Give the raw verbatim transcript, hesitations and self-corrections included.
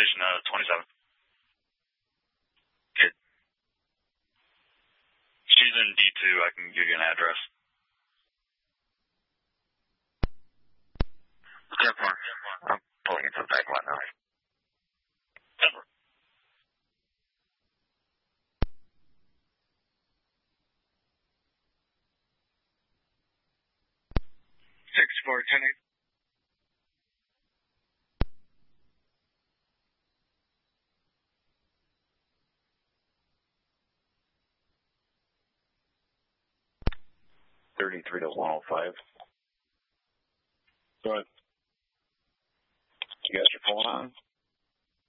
Station uh, twenty-seven. Okay. She's in D two. I can give you an address. ten four. I'm pulling into the back lot now. ten four. six four ten eight. thirty-three to one oh five. Go ahead. You guys are pulling on?